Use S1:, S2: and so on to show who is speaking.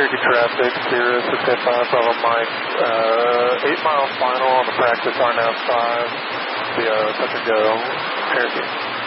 S1: Cherokee traffic, Sirius 685 Bravo Mike, 8 mile final on the practice RNAV 5, the touch and go, Cherokee.